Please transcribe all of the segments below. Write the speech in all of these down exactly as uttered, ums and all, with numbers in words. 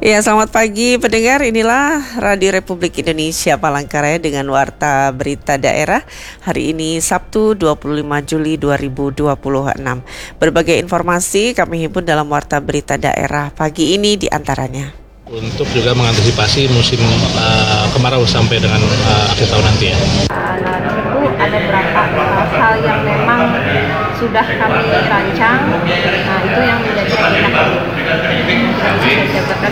Ya, selamat pagi pendengar. Inilah Radio Republik Indonesia Palangkaraya dengan Warta Berita Daerah. Hari ini Sabtu dua puluh lima Juli dua ribu dua puluh enam. Berbagai informasi kami himpun dalam Warta Berita Daerah pagi ini di antaranya. Untuk juga mengantisipasi musim uh, kemarau sampai dengan uh, akhir tahun nanti ya. Nah, tentu ada beberapa hal yang memang sudah kami rancang. Nah, itu yang menjadi agenda kami. Kita jabarkan.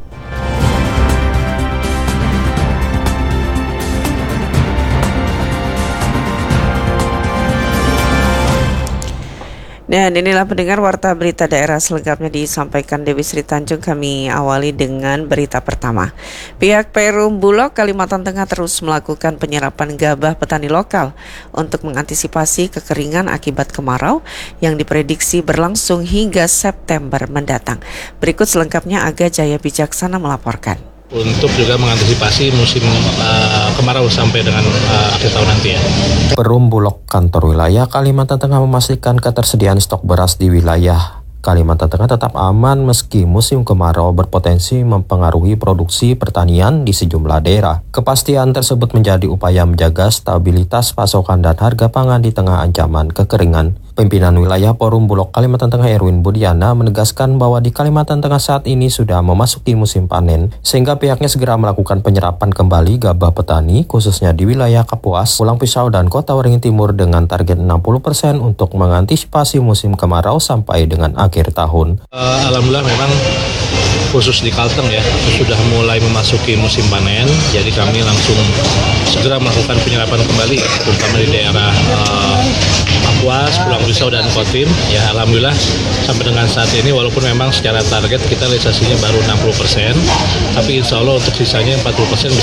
Dan inilah pendengar Warta Berita Daerah selengkapnya disampaikan Dewi Sri Tanjung. Kami awali dengan berita pertama. Pihak Perum Bulog Kalimantan Tengah terus melakukan penyerapan gabah petani lokal untuk mengantisipasi kekeringan akibat kemarau yang diprediksi berlangsung hingga September mendatang. Berikut selengkapnya Aga Jaya Bijaksana melaporkan. Untuk juga mengantisipasi musim uh, kemarau sampai dengan uh, akhir tahun nanti ya. Perum Bulog Kantor Wilayah Kalimantan Tengah memastikan ketersediaan stok beras di wilayah Kalimantan Tengah tetap aman meski musim kemarau berpotensi mempengaruhi produksi pertanian di sejumlah daerah. Kepastian tersebut menjadi upaya menjaga stabilitas pasokan dan harga pangan di tengah ancaman kekeringan. Pimpinan wilayah Perum Bulog Kalimantan Tengah Erwin Budiana menegaskan bahwa di Kalimantan Tengah saat ini sudah memasuki musim panen, sehingga pihaknya segera melakukan penyerapan kembali gabah petani, khususnya di wilayah Kapuas, Pulang Pisau, dan Kota Waringin Timur dengan target enam puluh persen untuk mengantisipasi musim kemarau sampai dengan akhir tahun. Uh, Alhamdulillah memang khusus di Kalteng ya, sudah mulai memasuki musim panen, jadi kami langsung segera melakukan penyerapan kembali, terutama di daerah uh, Kapuas, Pulang Pisau, dan Kotim. Ya, alhamdulillah sampai dengan saat ini walaupun memang secara target kita realisasinya baru enam puluh persen, tapi insya Allah untuk sisanya empat puluh persen